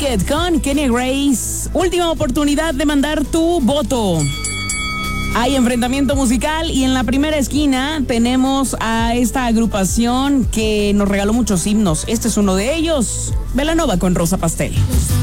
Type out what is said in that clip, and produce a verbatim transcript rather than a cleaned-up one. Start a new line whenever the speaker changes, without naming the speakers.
It con Kenny Grace. Última oportunidad de mandar tu voto. Hay enfrentamiento musical y en la primera esquina tenemos a esta agrupación que nos regaló muchos himnos. Este es uno de ellos, Belanova con Rosa Pastel.